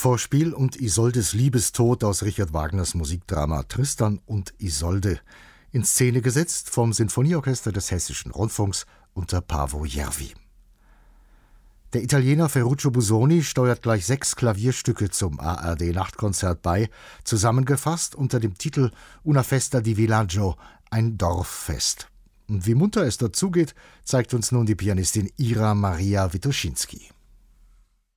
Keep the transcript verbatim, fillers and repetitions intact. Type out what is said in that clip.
Vorspiel und Isoldes Liebestod aus Richard Wagners Musikdrama Tristan und Isolde, in Szene gesetzt vom Sinfonieorchester des Hessischen Rundfunks unter Paavo Järvi. Der Italiener Ferruccio Busoni steuert gleich sechs Klavierstücke zum A R D-Nachtkonzert bei, zusammengefasst unter dem Titel Una festa di villaggio, ein Dorffest. Und wie munter es dazugeht, zeigt uns nun die Pianistin Ira Maria Witoschinski.